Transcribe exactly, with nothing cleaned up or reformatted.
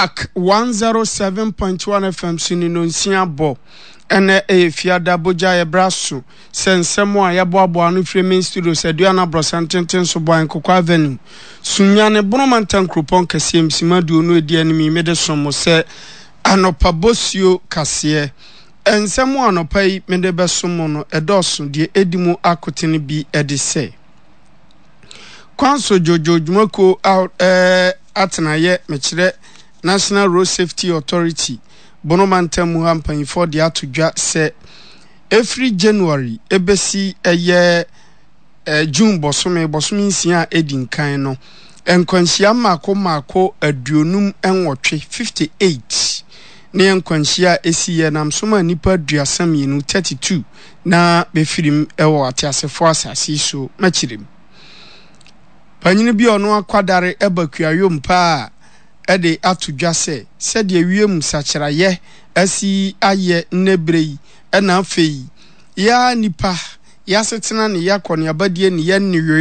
Park one oh seven point one F M sinino nsia bo ene e fiada boja ye braso sensemo a ye boabo anu frame studio seduana brosantenten so boan kokwa avenue sunyane bonomantan kropon kase msimadu onu edi animi mede somo se anopa bosio kase ensemo anopa yi mede besomo no edoso de edimu akotene bi ede se kwanso jojo dwumako eh atenaye mekire National Road Safety Authority bonomantam muhampan for the atodwa se every January ebesi eye eh, June bosome bosome nsia edinkan no enkwanhia mako mako aduonum enwotwe fifty-eight ne enkwanhia esiye namsoma nipa aduasam yenu thirty-two na befirim ewo atiasefo asase so machirim panyine bi ono akwadare ebakuayom pa ede atodwa se sede wiem sachiraye asi aye nebrei ena afei ya nipa ya setena ne yakone abadie ne ya